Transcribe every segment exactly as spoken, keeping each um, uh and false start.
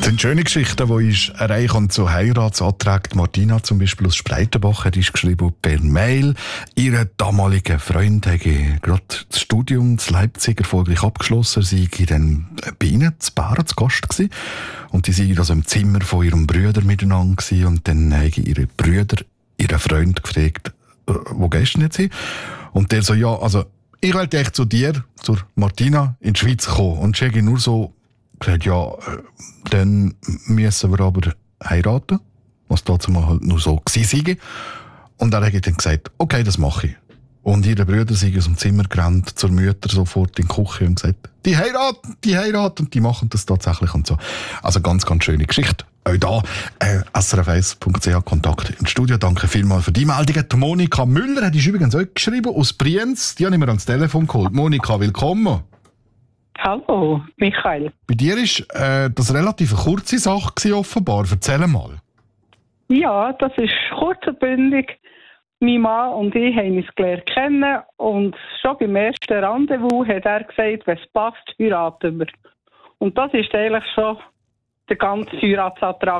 sind schöne Geschichten, die uns erreichen zu Heiratsanträgen. Martina zum Beispiel aus Spreitenbach hat uns geschrieben per Mail. Ihre damalige Freund hätte gerade das Studium in Leipzig erfolgreich abgeschlossen. Sie war dann bei ihnen zu Bären zu Gast gewesen. Und die waren also im Zimmer von ihrem Bruder miteinander gewesen. Und dann haben ihre Brüder ihren Freund gefragt, wo gehst du denn jetzt hin? Und der so, ja, also ich wollte echt zu dir, zur Martina, in die Schweiz kommen. Und ich habe nur so gesagt, ja, dann müssen wir aber heiraten, was dazu mal halt nur so gewesen sei. Und er hat dann gesagt, okay, das mache ich. Und ihre Brüder sind aus dem Zimmer gerannt, zur Mutter sofort in die Küche und gesagt, die heiraten, die heiraten, und die machen das tatsächlich und so. Also ganz, ganz schöne Geschichte. Auch da, äh, S R F eins Punkt C H Kontakt ins Studio. Danke vielmals für die Meldungen. Die Monika Müller hat uns übrigens auch geschrieben, aus Brienz. Die habe ich mir ans Telefon geholt. Monika, willkommen. Hallo, Michael. Bei dir war äh, das relativ eine kurze Sache gewesen, offenbar. Erzähl mal. Ja, das ist kurz und bündig. Mein Mann und ich haben uns gelernt kennen und schon beim ersten Rendezvous hat er gesagt, wenn es passt, heiraten wir. Und das ist eigentlich schon der ganze Heiratsantrag.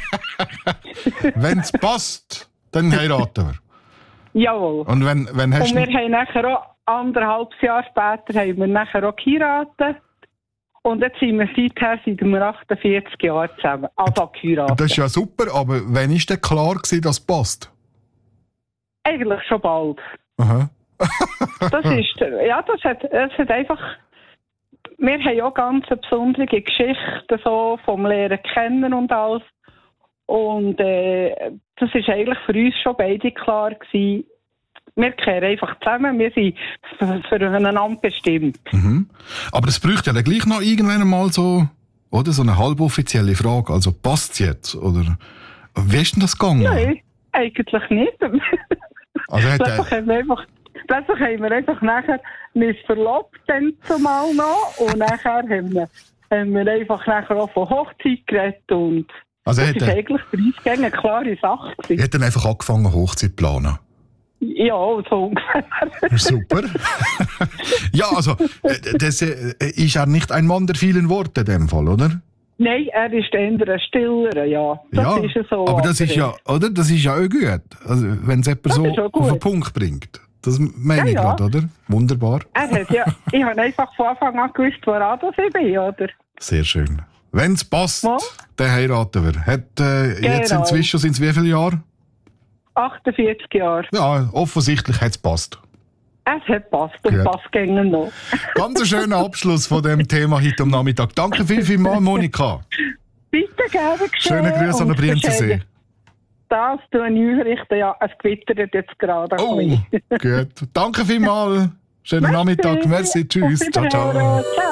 Wenn es passt, dann heiraten wir. Jawohl. Und wenn, wenn hast und wir haben nachher auch anderthalb Jahre später haben wir nachher auch geheiratet. Und jetzt sind wir seither seit wir achtundvierzig Jahren zusammen. Also geheiratet. Das ist ja super, aber wann war denn klar gewesen, dass es passt? Eigentlich schon bald. Aha. das ist, ja, das hat, das hat einfach, wir haben auch ganz eine besondere Geschichte so vom Lehren kennen und alles. Und äh, das ist eigentlich für uns schon beide klar gewesen. Wir kehren einfach zusammen, wir sind füreinander bestimmt. Mhm. Aber es bräuchte ja dann gleich noch irgendwann mal so, oder, so eine halboffizielle Frage. Also passt es jetzt? Oder wie ist denn das gegangen? Nein, eigentlich nicht. Also hat plötzlich, haben wir einfach, plötzlich haben wir einfach nachher uns verlobt, dann zumal noch. Und nachher haben wir, haben wir einfach nachher auch von Hochzeit geredet. Und also das ist eigentlich für uns eine klare Sache gewesen. Er hat dann einfach angefangen, Hochzeit zu planen? Ja, so ungefähr. Super. Ja, also, das ist ja nicht ein Mann der vielen Worte in dem Fall, oder? Nein, er ist eher ein stiller, ja. Das ja, ist so. Aber das ist ja, oder? Das ist ja auch gut. Also, wenn es jemand so auf den Punkt bringt. Das meine ich ja, ja. gerade, oder? Wunderbar. Er hat ja, ich habe einfach von Anfang an gewusst, woran das ich bin, oder? Sehr schön. Wenn es passt, ja. dann heiraten wir. Hat, äh, genau. Jetzt inzwischen sind es wie viele Jahre? achtundvierzig Jahre. Ja, offensichtlich hat es passt. Es hat passt und passt gängig noch. Ganz ein schöner Abschluss von dem Thema heute am Nachmittag. Danke viel, viel mal, Monika. Bitte gerne geschehen. Schöne Grüße an den Brienzensee. Das tue ich ausrichten. Ja, es gewittert jetzt gerade. Oh, gut. Danke vielmals. Schönen Nachmittag. Merci. Tschüss. Ciao, ciao.